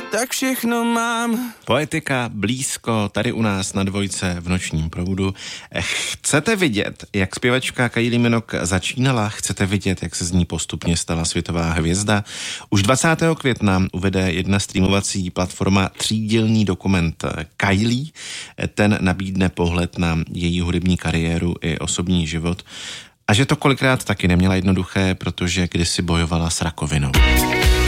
tak všechno mám. Poetika blízko tady u nás na Dvojce v nočním provodu. Chcete vidět, jak zpěvačka Kylie Minogue začínala? Chcete vidět, jak se z ní postupně stala světová hvězda? Už 20. května uvede jedna streamovací platforma třídílný dokument Kylie. Ten nabídne pohled na její hudební kariéru i osobní život. A že to kolikrát taky neměla jednoduché, protože kdysi bojovala s rakovinou.